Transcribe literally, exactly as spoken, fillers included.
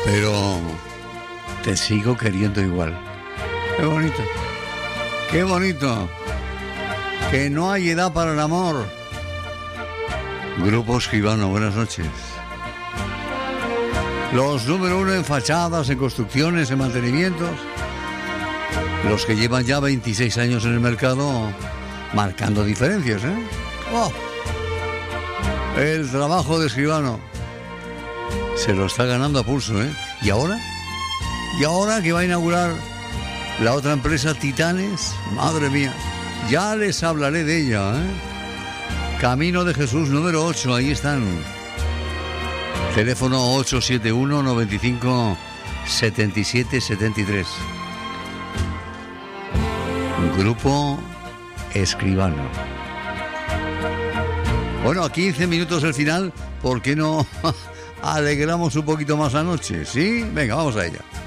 pero te sigo queriendo igual. Qué bonito, qué bonito. Que no hay edad para el amor. Grupo Escribano, buenas noches. Los número uno en fachadas, en construcciones, en mantenimientos. Los que llevan ya veintiséis años en el mercado marcando diferencias, ¿eh? Oh. El trabajo de Escribano se lo está ganando a pulso, ¿eh? ¿Y ahora? ¿Y ahora que va a inaugurar la otra empresa, Titanes? Madre mía, ya les hablaré de ella, ¿eh? Camino de Jesús número ocho, ahí están. Teléfono ocho siete uno, nueve cinco, siete siete siete tres. Grupo Escribano. Bueno, a quince minutos del final, ¿por qué no alegramos un poquito más la noche? ¿Sí? Venga, vamos a ella.